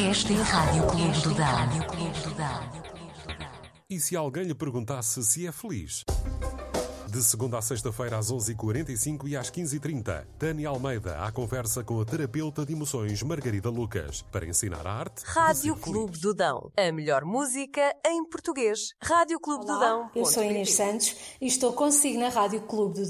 Esta é a Rádio Clube do Dão. E se alguém lhe perguntasse se é feliz? De segunda a sexta-feira às 11h45 e às 15h30, Tânia Almeida à conversa com a terapeuta de emoções Margarida Lucas para ensinar a arte. Rádio Clube do Dão. A melhor música em português. Rádio Clube do Dão. Eu sou Inês Santos e estou consigo na Rádio Clube do Dão.